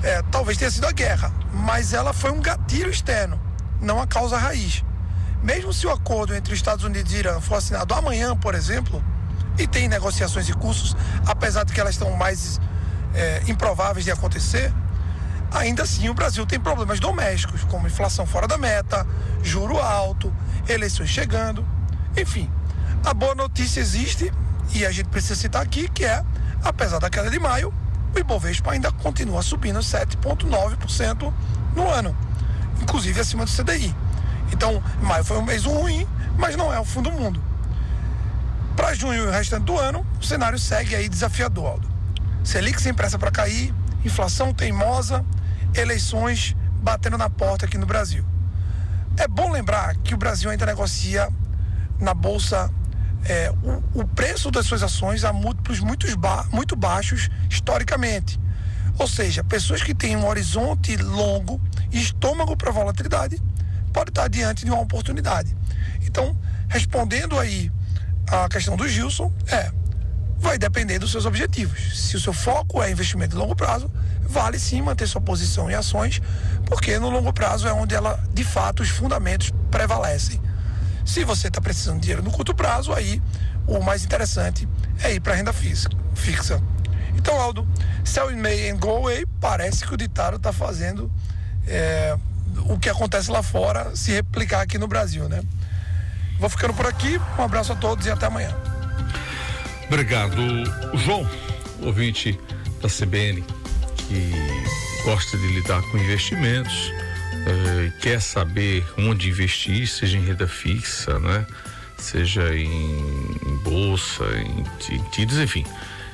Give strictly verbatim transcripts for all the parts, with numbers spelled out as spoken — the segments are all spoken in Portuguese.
é, talvez tenha sido a guerra, mas ela foi um gatilho externo, não a causa raiz. Mesmo se o acordo entre os Estados Unidos e Irã for assinado amanhã, por exemplo, e tem negociações em cursos, apesar de que elas estão mais é, improváveis de acontecer, ainda assim o Brasil tem problemas domésticos, como inflação fora da meta, juro alto, eleições chegando, enfim. A boa notícia existe, e a gente precisa citar aqui, que é, apesar da queda de maio, o Ibovespa ainda continua subindo sete vírgula nove por cento no ano, inclusive acima do C D I. Então, maio foi um mês ruim, mas não é o fim do mundo. Para junho e o restante do ano, o cenário segue aí desafiador, Aldo. Selic sem pressa para cair, inflação teimosa, eleições batendo na porta aqui no Brasil. É bom lembrar que o Brasil ainda negocia na Bolsa é, o, o preço das suas ações a múltiplos muito, ba- muito baixos historicamente. Ou seja, pessoas que têm um horizonte longo e estômago para volatilidade pode estar diante de uma oportunidade. Então, respondendo aí a questão do Gilson, é, vai depender dos seus objetivos. Se o seu foco é investimento de longo prazo, vale sim manter sua posição em ações, porque no longo prazo é onde ela, de fato, os fundamentos prevalecem. Se você está precisando de dinheiro no curto prazo, aí o mais interessante é ir para a renda fixa. Então, Aldo, sell in May and go away, parece que o ditado está fazendo é, o que acontece lá fora se replicar aqui no Brasil, né? Vou ficando por aqui, um abraço a todos e até amanhã. Obrigado, João, ouvinte da C B N, que gosta de lidar com investimentos, eh, quer saber onde investir, seja em renda fixa, né? Seja em, em bolsa, em, em títulos, enfim.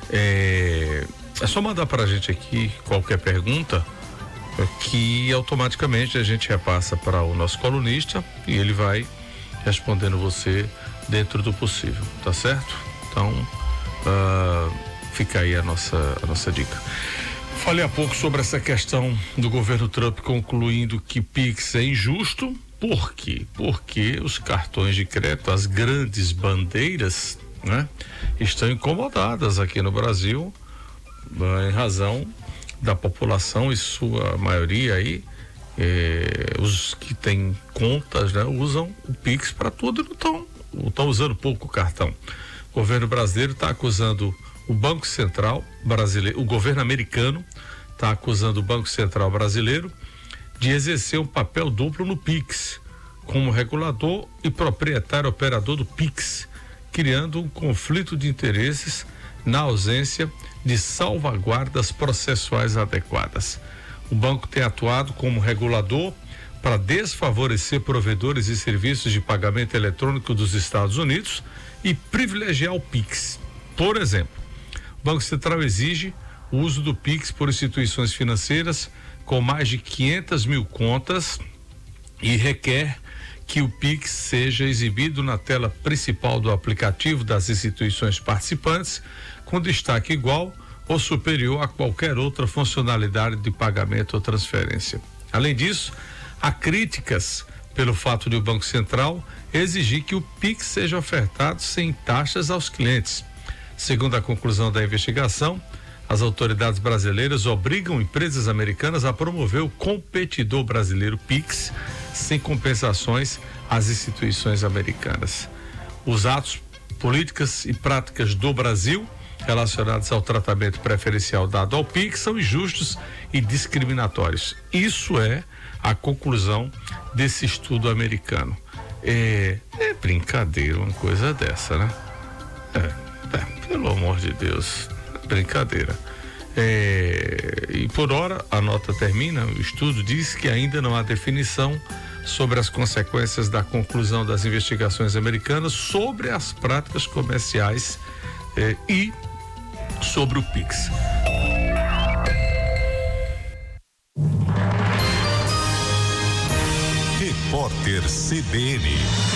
É, é só mandar para a gente aqui qualquer pergunta que automaticamente a gente repassa para o nosso colunista e ele vai respondendo você dentro do possível, tá certo? Então, uh, fica aí a nossa, a nossa dica. Falei há pouco sobre essa questão do governo Trump concluindo que Pix é injusto. Por quê? Porque os cartões de crédito, as grandes bandeiras, né, estão incomodadas aqui no Brasil, em razão da população e sua maioria aí, eh, os que têm contas, né, usam o Pix para tudo e não estão estão usando pouco o cartão. O governo brasileiro está acusando o Banco Central brasileiro, o governo americano está acusando o Banco Central brasileiro de exercer um papel duplo no Pix, como regulador e proprietário operador do Pix, criando um conflito de interesses na ausência de salvaguardas processuais adequadas. O banco tem atuado como regulador para desfavorecer provedores de serviços de pagamento eletrônico dos Estados Unidos e privilegiar o Pix. Por exemplo, o Banco Central exige o uso do Pix por instituições financeiras com mais de quinhentas mil contas e requer que o Pix seja exibido na tela principal do aplicativo das instituições participantes, com destaque igual ou superior a qualquer outra funcionalidade de pagamento ou transferência. Além disso, há críticas pelo fato de o Banco Central exigir que o Pix seja ofertado sem taxas aos clientes. Segundo a conclusão da investigação, as autoridades brasileiras obrigam empresas americanas a promover o competidor brasileiro Pix sem compensações às instituições americanas. Os atos, políticas e práticas do Brasil relacionados ao tratamento preferencial dado ao Pix são injustos e discriminatórios. Isso é a conclusão desse estudo americano. É, é brincadeira uma coisa dessa, né? É, é, pelo amor de Deus, é brincadeira. É, e por hora a nota termina, o estudo diz que ainda não há definição sobre as consequências da conclusão das investigações americanas sobre as práticas comerciais eh, e sobre o Pix. Repórter C B N.